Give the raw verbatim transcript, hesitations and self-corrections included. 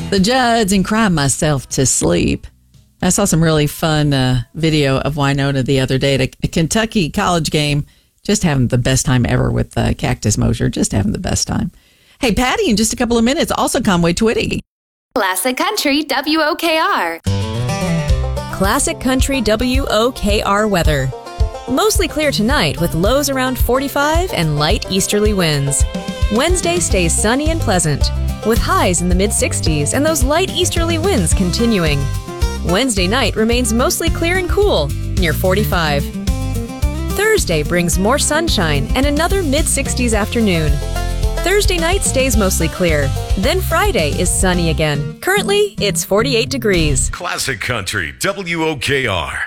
the Judds and cry myself to sleep. I saw some really fun uh, video of Winona the other day at a, a Kentucky college game. Just having the best time ever with uh, Cactus Mosier. Just having the best time. Hey, Patty, in just a couple of minutes, also Conway Twitty. Classic Country W O K R. Classic Country W O K R weather. Mostly clear tonight with lows around forty-five and light easterly winds. Wednesday stays sunny and pleasant with highs in the mid sixties and those light easterly winds continuing. Wednesday night remains mostly clear and cool, near forty-five. Thursday brings more sunshine and another mid sixties afternoon. Thursday night stays mostly clear. Then Friday is sunny again. Currently, it's forty-eight degrees. Classic Country W O K R.